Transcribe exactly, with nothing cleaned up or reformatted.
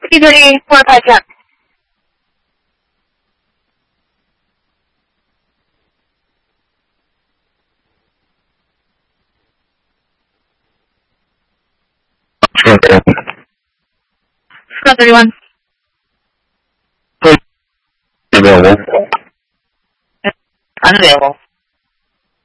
three three four five check. Okay. Front thirty-one. Available. Unavailable.